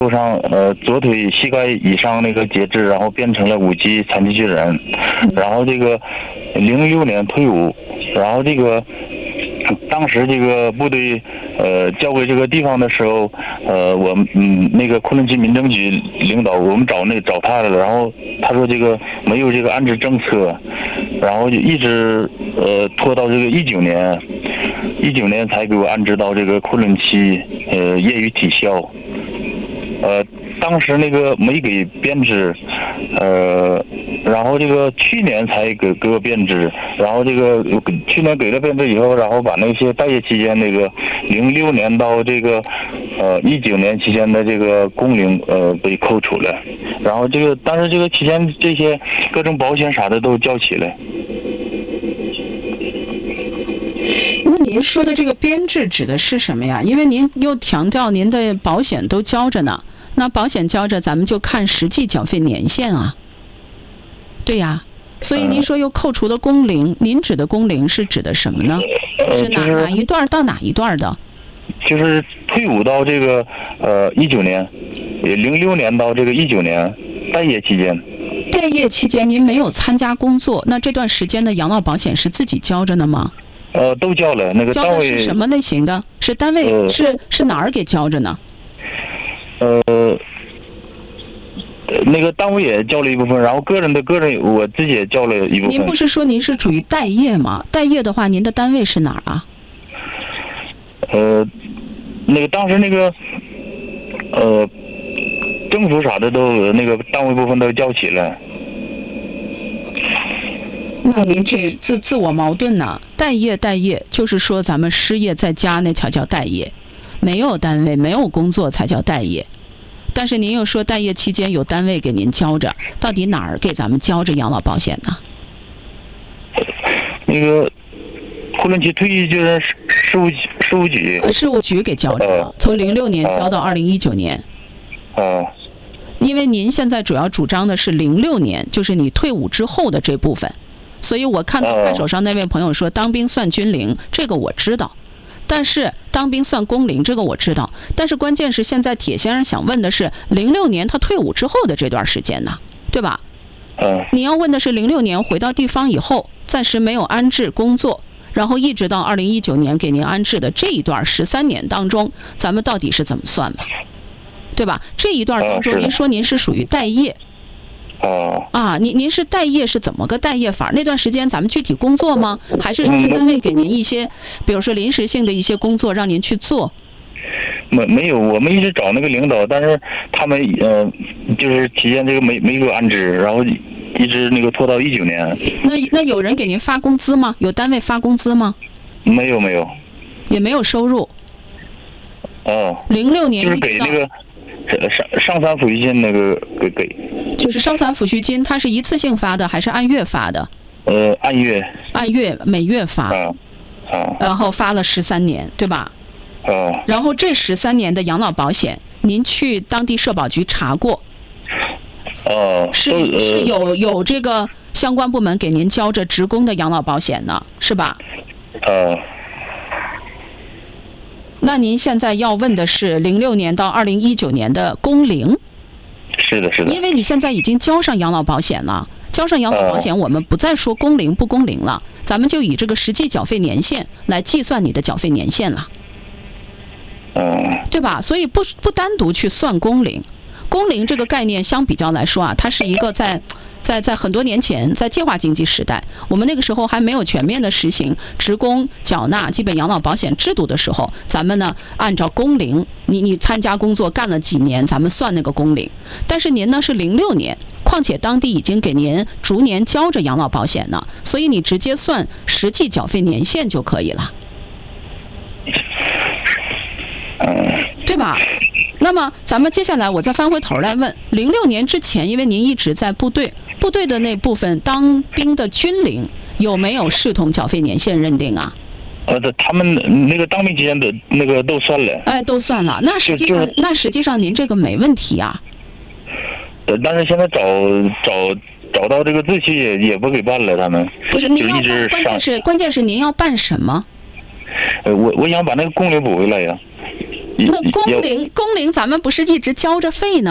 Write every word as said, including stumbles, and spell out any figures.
路上呃左腿膝盖以上那个截肢，然后变成了五级残疾巨人，然后这个零六年退伍，然后这个当时这个部队呃交给这个地方的时候，呃我们嗯那个昆仑区民政局领导我们找那找他了，然后他说这个没有这个安置政策，然后就一直呃拖到这个一九年，一九年才给我安置到这个昆仑区呃业余体校。呃，当时那个没给编制，呃，然后这个去年才给给我编制，然后这个去年给了编制以后，然后把那些待业期间那个零六年到这个呃一九年期间的这个工龄呃被扣除了，然后这个但是这个期间这些各种保险啥的都交齐了。 那您说的这个编制指的是什么呀？因为您又强调您的保险都交着呢，那保险交着，咱们就看实际缴费年限啊。对呀，所以您说又扣除的工龄，您指的工龄是指的什么呢？是哪哪一段到哪一段的？ 就是退伍到这个呃一九年，零六年到这个一九年待业期间。 待业期间您没有参加工作，那这段时间的养老保险是自己交着呢吗？ 呃，都交了。那个单位交的是什么类型的？是单位、呃、是是哪儿给交着呢？ 呃，那个单位也交了一部分，然后个人的个人我自己也交了一部分。 您不是说您是属于待业吗？待业的话，您的单位是哪儿啊？ 呃，那个当时那个呃政府啥的都那个单位部分都交齐了。 那您这自自我矛盾呢？待业待业就是说咱们失业在家那才叫待业，没有单位没有工作才叫待业。但是您又说待业期间有单位给您交着，到底哪儿给咱们交着养老保险呢？ 那个昆仑区退役军人事务事务局事务局给交着了，呃、从零六年交到二零一九年。 哦、呃。 因为您现在主要主张的是零六年，就是你退伍之后的这部分。所以我看到快手上那位朋友说当兵算军龄，这个我知道，但是当兵算工龄，这个我知道，但是关键是现在铁先生想问的是零六年他退伍之后的这段时间呢，对吧？ 嗯。 你要问的是零六年回到地方以后，暂时没有安置工作，然后一直到二零一九年给您安置的这一段十三年当中，咱们到底是怎么算嘛？对吧？这一段当中，您说您是属于待业。 哦、 啊，您您是待业是怎么个待业法？那段时间咱们具体工作吗？还是说是单位给您一些，比如说临时性的一些工作让您去做？ 没没有，我们一直找那个领导，但是他们呃，就是期间这个没没给我安置，然后一直那个拖到一九年。 那那有人给您发工资吗？有单位发工资吗？ 没有没有。 也没有收入。 哦。 零六年就是给那个。上上山抚恤金那个给给， 就是伤残抚恤金，它是一次性发的还是按月发的？ 呃，按月。 按月每月发。 啊啊。 然后发了十三年，对吧？ 啊。 然后这十三年的养老保险，您去当地社保局查过？ 哦、呃。 是是有有这个相关部门给您交着职工的养老保险呢，是吧？ 呃。 那您现在要问的是零六年到二零一九年的工龄？ 是的，是的。 因为你现在已经交上养老保险了，交上养老保险，我们不再说工龄不工龄了，咱们就以这个实际缴费年限来计算你的缴费年限了， 嗯， 对吧？所以不不单独去算工龄，工龄这个概念相比较来说啊，它是一个在。在在很多年前，在计划经济时代，我们那个时候还没有全面的实行职工缴纳基本养老保险制度的时候，咱们呢按照工龄，你你参加工作干了几年，咱们算那个工龄。但是您呢是零六年，况且当地已经给您逐年交着养老保险呢，所以你直接算实际缴费年限就可以了，对吧？那么咱们接下来我再翻回头来问，零六年之前，因为您一直在部队，部队的那部分当兵的军龄有没有视同缴费年限认定啊？ 呃，他们那个当兵期间的那个都算了。 哎，都算了。那实际上，那实际上您这个没问题啊。 呃，但是现在找找找到这个自期也也不给办了，他们不是您要办，关键是关键是您要办什么？ 呃，我我想把那个工龄补回来呀。 那工龄工龄咱们不是一直交着费呢？